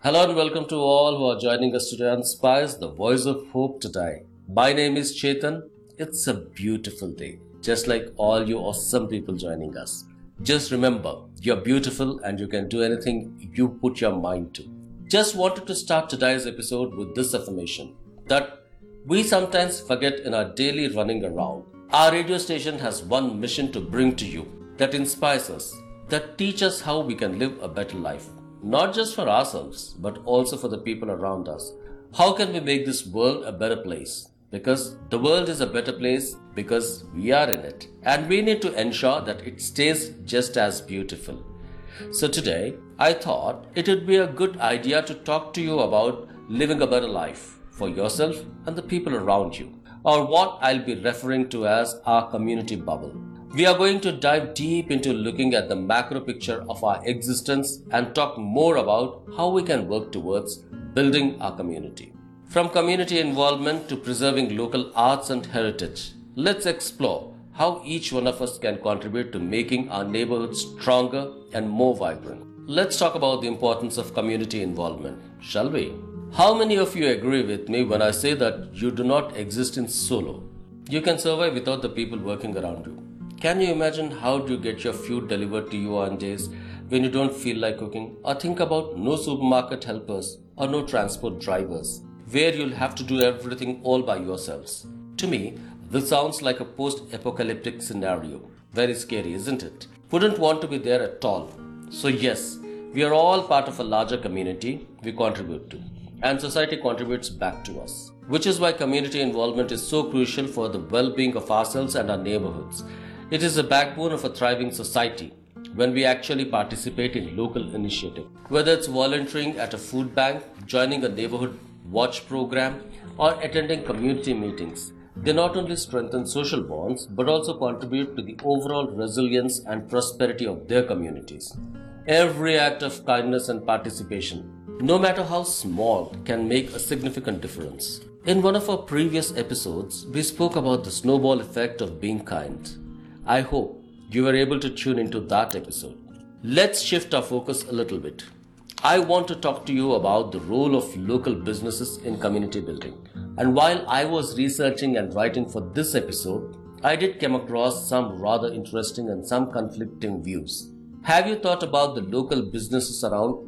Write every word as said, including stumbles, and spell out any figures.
Hello and welcome to all who are joining us today on Spice, the voice of hope today. My name is Chetan. It's a beautiful day, just like all you awesome people joining us. Just remember, you're beautiful and you can do anything you put your mind to. Just wanted to start today's episode with this affirmation that we sometimes forget in our daily running around. Our radio station has one mission to bring to you that inspires us, that teaches us how we can live a better life. Not just for ourselves, but also for the people around us. How can we make this world a better place? Because the world is a better place because we are in it. And we need to ensure that it stays just as beautiful. So today, I thought it would be a good idea to talk to you about living a better life for yourself and the people around you, or what I'll be referring to as our community bubble. We are going to dive deep into looking at the macro picture of our existence and talk more about how we can work towards building our community. From community involvement to preserving local arts and heritage, let's explore how each one of us can contribute to making our neighborhoods stronger and more vibrant. Let's talk about the importance of community involvement, shall we? How many of you agree with me when I say that you do not exist in solo? You can survive without the people working around you. Can you imagine how do you get your food delivered to you on days when you don't feel like cooking? Or think about no supermarket helpers or no transport drivers, where you'll have to do everything all by yourselves. To me, this sounds like a post-apocalyptic scenario. Very scary, isn't it? Wouldn't want to be there at all. So yes, we are all part of a larger community we contribute to, and society contributes back to us. Which is why community involvement is so crucial for the well-being of ourselves and our neighborhoods. It is the backbone of a thriving society when we actually participate in local initiative. Whether it's volunteering at a food bank, joining a neighborhood watch program, or attending community meetings, they not only strengthen social bonds but also contribute to the overall resilience and prosperity of their communities. Every act of kindness and participation, no matter how small, can make a significant difference. In one of our previous episodes, we spoke about the snowball effect of being kind. I hope you were able to tune into that episode. Let's shift our focus a little bit. I want to talk to you about the role of local businesses in community building. And while I was researching and writing for this episode, I did come across some rather interesting and some conflicting views. Have you thought about the local businesses around